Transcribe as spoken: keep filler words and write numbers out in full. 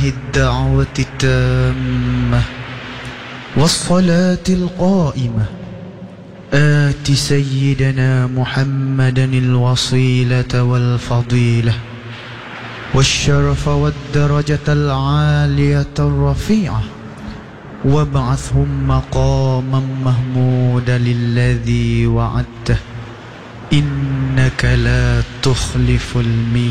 الدعوة التامة والصلاة القائمة آت سيدنا محمدا الوصيلة والفضيلة والشرف والدرجة العالية الرفيعة وابعثهم مقاما محمودا الذي وعدته إنك لا تخلف الميعاد.